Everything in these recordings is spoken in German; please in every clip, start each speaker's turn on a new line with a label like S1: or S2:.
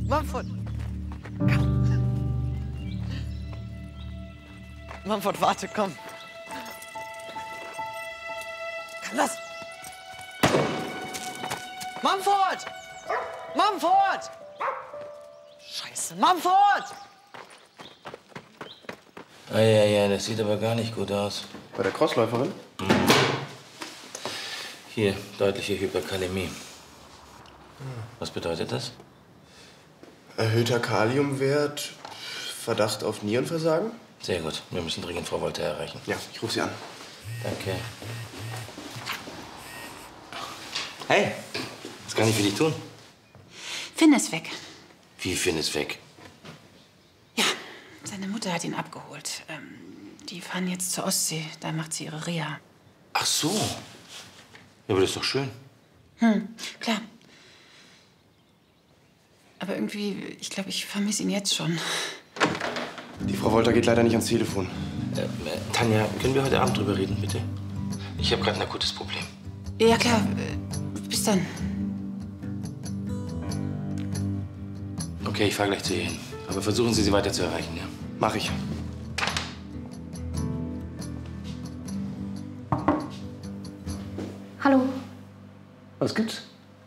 S1: Mumford! Komm. Mumford, warte, komm. Komm, lass! Mumford! Mumford! Scheiße, Mumford!
S2: Ja, das sieht aber gar nicht gut aus.
S3: Bei der Crossläuferin?
S2: Hier, deutliche Hyperkalämie. Was bedeutet das?
S3: Erhöhter Kaliumwert, Verdacht auf Nierenversagen?
S2: Sehr gut. Wir müssen dringend Frau Wolter erreichen.
S3: Ja, ich rufe sie an.
S2: Danke. Hey, was kann ich für dich tun?
S4: Finn ist weg.
S2: Wie, Finn ist weg?
S4: Ja, seine Mutter hat ihn abgeholt. Die fahren jetzt zur Ostsee. Da macht sie ihre Reha.
S2: Ach so. Ja, aber das ist doch schön.
S4: Klar. Aber irgendwie, ich glaube, ich vermisse ihn jetzt schon.
S3: Die Frau Wolter geht leider nicht ans Telefon.
S2: Tanja, können wir heute Abend drüber reden, bitte? Ich habe gerade ein akutes Problem.
S4: Ja, klar. Bis dann.
S2: Okay, ich fahre gleich zu ihr hin. Aber versuchen Sie, sie weiter zu erreichen, ja?
S3: Mach ich.
S5: Hallo.
S3: Was gibt's?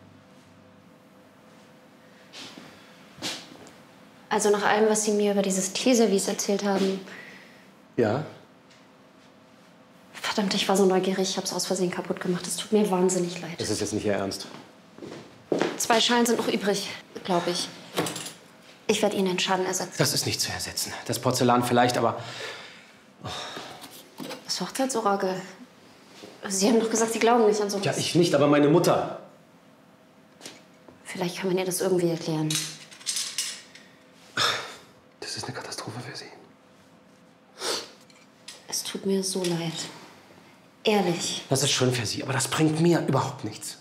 S5: Also nach allem, was Sie mir über dieses Teeservice erzählt haben.
S3: Ja?
S5: Verdammt, ich war so neugierig. Ich habe es aus Versehen kaputt gemacht. Es tut mir wahnsinnig leid.
S3: Das ist jetzt nicht Ihr Ernst.
S5: 2 Schalen sind noch übrig, glaube ich. Ich werde Ihnen den Schaden ersetzen.
S3: Das ist nicht zu ersetzen. Das Porzellan vielleicht, aber...
S5: Das Hochzeitsorakel. Sie haben doch gesagt, Sie glauben nicht an sowas.
S3: Ja, ich nicht, aber meine Mutter.
S5: Vielleicht kann man ihr das irgendwie erklären.
S3: Das ist eine Katastrophe für Sie.
S5: Es tut mir so leid. Ehrlich.
S3: Das ist schön für Sie, aber das bringt mir überhaupt nichts.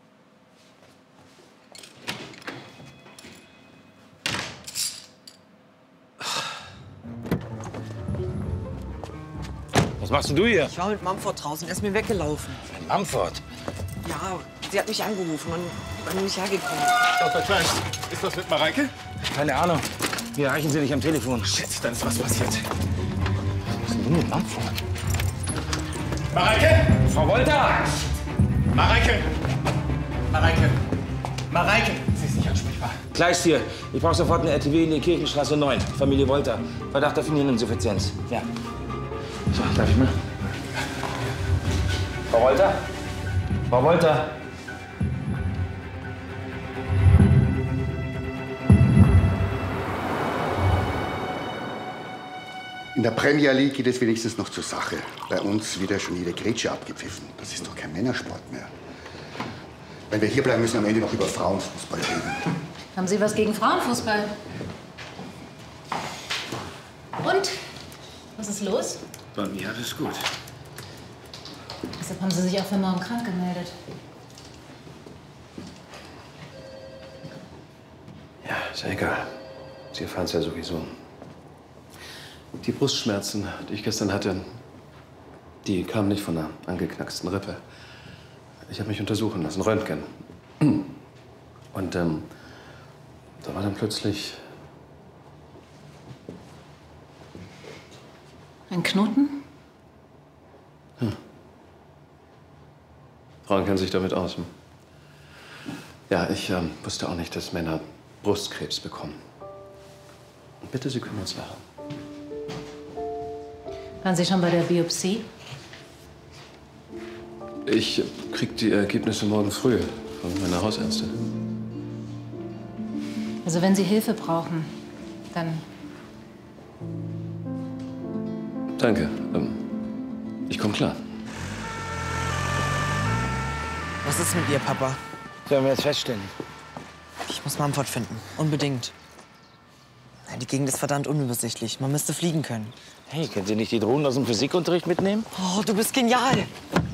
S2: Was machst denn du hier?
S1: Ich war mit Mumford draußen, er ist mir weggelaufen.
S2: In Mumford.
S1: Ja, sie hat mich angerufen und bin nicht hergekommen.
S6: Dr. Klein, ist was mit Mareike?
S2: Keine Ahnung. Wir erreichen Sie nicht am Telefon.
S6: Shit, dann ist was passiert.
S2: Was ist denn du mit Mumford?
S6: Mareike!
S2: Frau Wolter!
S6: Mareike! Mareike! Mareike! Sie ist nicht ansprechbar.
S2: Kleist hier. Ich brauche sofort eine RTW in die Kirchenstraße 9. Familie Wolter. Verdacht auf Niereninsuffizienz. Ja. So, darf ich mal? Frau Wolter? Frau Wolter?
S7: In der Premier League geht es wenigstens noch zur Sache. Bei uns wird ja schon jede Grätsche abgepfiffen. Das ist doch kein Männersport mehr. Wenn wir hier bleiben, müssen wir am Ende noch über Frauenfußball reden.
S8: Haben Sie was gegen Frauenfußball? Und? Was ist los?
S2: Bei mir alles gut.
S8: Deshalb haben Sie sich auch für morgen krank gemeldet.
S3: Ja, ist ja egal. Sie erfahren es ja sowieso. Die Brustschmerzen, die ich gestern hatte, die kamen nicht von einer angeknacksten Rippe. Ich habe mich untersuchen lassen, Röntgen. Und da war dann plötzlich...
S8: Ein Knoten?
S3: Frauen kennen sich damit aus. Hm? Ja, ich wusste auch nicht, dass Männer Brustkrebs bekommen. Und bitte, Sie können uns lachen.
S8: Waren Sie schon bei der Biopsie?
S3: Ich krieg die Ergebnisse morgen früh von meiner Hausärztin.
S8: Also wenn Sie Hilfe brauchen, dann...
S3: Danke. Ich komme klar.
S1: Was ist mit ihr, Papa?
S2: Sollen wir jetzt feststellen?
S1: Ich muss Mumford finden. Unbedingt. Ja, die Gegend ist verdammt unübersichtlich. Man müsste fliegen können.
S2: Hey, können Sie nicht die Drohnen aus dem Physikunterricht mitnehmen?
S1: Oh, du bist genial.